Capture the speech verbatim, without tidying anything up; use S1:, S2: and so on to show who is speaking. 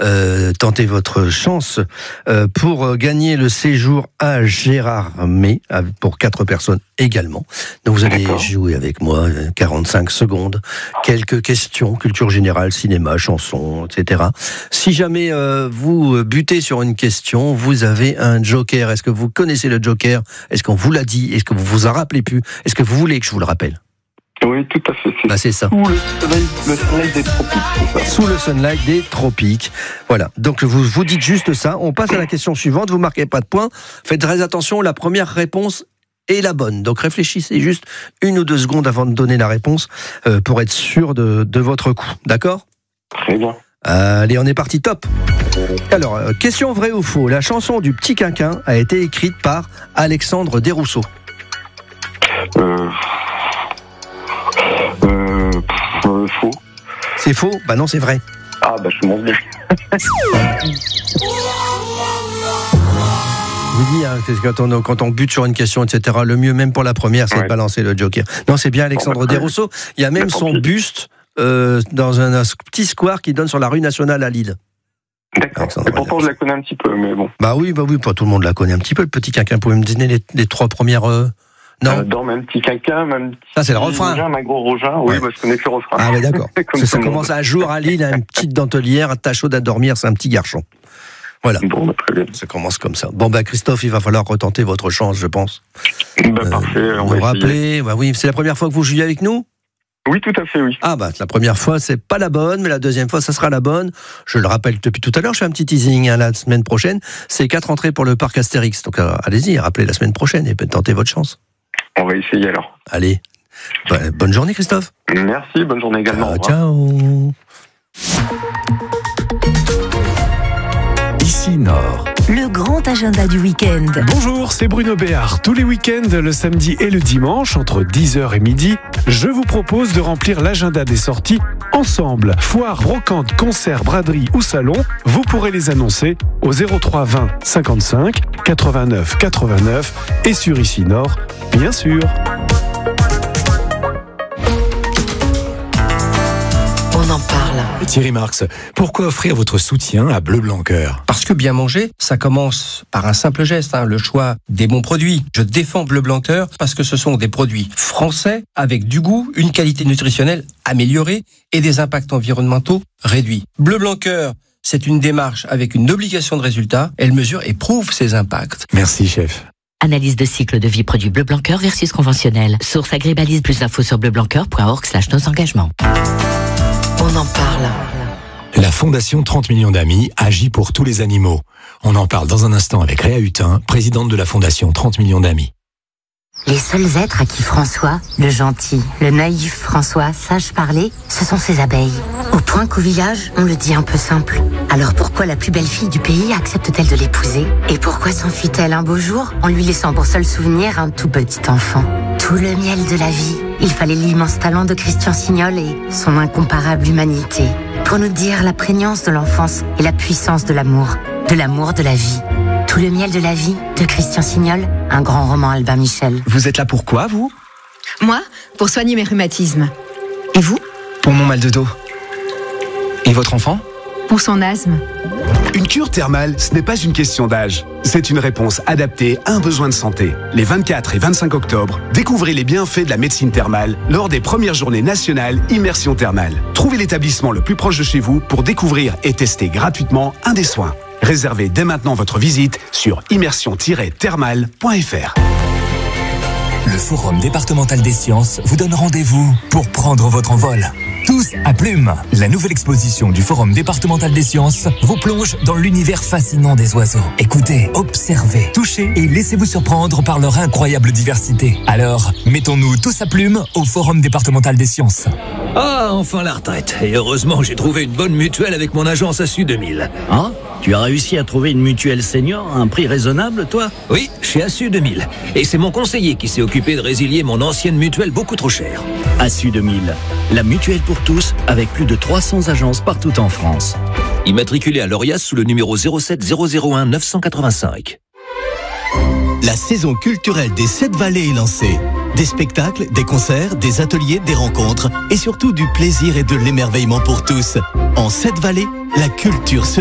S1: euh, tenter votre chance euh, pour gagner le séjour à Gérardmer pour quatre personnes également. Donc vous allez D'accord. jouer avec moi quarante-cinq secondes, quelques questions, culture générale, cinéma, chansons, et cetera. Si jamais euh, vous butez sur une question, vous avez un joker. Est-ce que vous connaissez le joker ? Est-ce qu'on vous l'a dit ? Est-ce que vous vous en rappelez plus ? Est-ce que vous voulez que je vous le rappelle ?
S2: Oui, tout à fait. C'est,
S1: bah, c'est ça.
S2: Sous le soleil, le soleil des tropiques, c'est ça.
S1: Sous le sunlight des tropiques. Voilà. Donc, vous, vous dites juste ça. On passe à la question suivante. Vous marquez pas de points. Faites très attention. La première réponse est la bonne. Donc, réfléchissez juste une ou deux secondes avant de donner la réponse euh, pour être sûr de, de votre coup. D'accord ?
S2: Très bien.
S1: Allez, on est parti. Top. Alors, euh, question vrai ou faux. La chanson du Petit Quinquin a été écrite par Alexandre Desrousseaux.
S2: Euh... Euh, euh, faux.
S1: C'est faux ? Bah non, c'est vrai.
S2: Ah bah je m'en bien.
S1: Je vous dis, hein, quand, on, quand on bute sur une question, et cetera, le mieux, même pour la première, c'est ouais. de balancer le joker. Non, c'est bien Alexandre Desrousseaux. Il y a même son buste euh, dans un, un petit square qui donne sur la rue nationale à Lille.
S2: D'accord. Et pourtant, je la connais un petit peu, mais bon.
S1: Bah oui, bah oui, pas tout le monde la connaît un petit peu, le Petit Quinquin. Vous pouvez me donner les, les trois premières... Euh... Non.
S2: Euh, dans même petit quinquin, même petit.
S1: Ça, c'est le refrain.
S2: Rogin, ma gros Rogin. Oui, ouais. bah, je connais que le refrain.
S1: Ah, mais d'accord. ça, ça commence un jour à Lille, une petite dentelière, t'as chaud à dormir, c'est un petit garçon. Voilà.
S2: Bon, bah, très bien.
S1: Ça commence comme ça. Bon, bah, Christophe, il va falloir retenter votre chance, je pense.
S2: Bah, euh, parfait. On
S1: vous
S2: va
S1: rappeler. Bah, oui, c'est la première fois que vous jouez avec nous ?
S2: Oui, tout à fait, oui.
S1: Ah, bah, la première fois, c'est pas la bonne, mais la deuxième fois, ça sera la bonne. Je le rappelle depuis tout à l'heure, je fais un petit teasing, hein, la semaine prochaine. C'est quatre entrées pour le parc Astérix. Donc, euh, allez-y, rappelez la semaine prochaine et tentez votre chance.
S2: On va essayer alors.
S1: Allez. Bah, bonne journée, Christophe.
S2: Merci, bonne journée également.
S1: Ciao. ciao.
S3: Ici Nord.
S4: Le grand agenda du week-end.
S3: Bonjour, c'est Bruno Béard. Tous les week-ends, le samedi et le dimanche, entre dix heures et midi, je vous propose de remplir l'agenda des sorties ensemble. Foire, brocante, concert, braderie ou salon, vous pourrez les annoncer au zéro trois vingt cinquante-cinq quatre-vingt-neuf quatre-vingt-neuf et sur Ici Nord, bien sûr.
S4: On en parle.
S5: Thierry Marx, pourquoi offrir votre soutien à Bleu Blanc Cœur ?
S6: Parce que bien manger, ça commence par un simple geste, hein, le choix des bons produits. Je défends Bleu Blanc Cœur parce que ce sont des produits français avec du goût, une qualité nutritionnelle améliorée et des impacts environnementaux réduits. Bleu Blanc Cœur, c'est une démarche avec une obligation de résultat. Elle mesure et prouve ses impacts.
S5: Merci, chef.
S4: Analyse de cycle de vie produit Bleu Blanc Cœur versus conventionnel. Source Agribalise, plus d'infos sur bleublancoeur point org slash nos engagements. On en parle.
S5: La Fondation trente millions d'amis agit pour tous les animaux. On en parle dans un instant avec Réa Hutin, présidente de la Fondation trente millions d'amis.
S7: Les seuls êtres à qui François, le gentil, le naïf François, sache parler, ce sont ses abeilles. Au point qu'au village, on le dit un peu simple. Alors pourquoi la plus belle fille du pays accepte-t-elle de l'épouser ? Et pourquoi s'enfuit-elle un beau jour en lui laissant pour seul souvenir un tout petit enfant ? Tout le miel de la vie, il fallait l'immense talent de Christian Signol et son incomparable humanité pour nous dire la prégnance de l'enfance et la puissance de l'amour, de l'amour de la vie. Tout le miel de la vie de Christian Signol, un grand roman Albin Michel.
S8: Vous êtes là pour quoi, vous ?
S9: Moi, pour soigner mes rhumatismes. Et vous ?
S8: Pour mon mal de dos. Et votre enfant ?
S9: Pour son asthme.
S10: Une cure thermale, ce n'est pas une question d'âge. C'est une réponse adaptée à un besoin de santé. Les vingt-quatre et vingt-cinq octobre, découvrez les bienfaits de la médecine thermale lors des premières journées nationales Immersion Thermale. Trouvez l'établissement le plus proche de chez vous pour découvrir et tester gratuitement un des soins. Réservez dès maintenant votre visite sur immersion tiret thermale point f r.
S11: Le Forum départemental des sciences vous donne rendez-vous pour prendre votre envol. Tous à plumes. La nouvelle exposition du Forum départemental des sciences vous plonge dans l'univers fascinant des oiseaux. Écoutez, observez, touchez et laissez-vous surprendre par leur incroyable diversité. Alors, mettons-nous tous à plumes au Forum départemental des sciences.
S12: Ah, enfin la retraite. Et heureusement, j'ai trouvé une bonne mutuelle avec mon agence Assu deux mille.
S13: Hein ? Tu as réussi à trouver une mutuelle senior à un prix raisonnable, toi ?
S12: Oui, chez Assu deux mille. Et c'est mon conseiller qui s'est occupé de résilier mon ancienne mutuelle beaucoup trop chère.
S13: Assu deux mille, la mutuelle pour tous, avec plus de trois cents agences partout en France.
S12: Immatriculé à l'Orias sous le numéro zéro sept zéro zéro un neuf cent quatre-vingt-cinq.
S14: La saison culturelle des Sept Vallées est lancée. Des spectacles, des concerts, des ateliers, des rencontres et surtout du plaisir et de l'émerveillement pour tous. En Sept Vallées, la culture se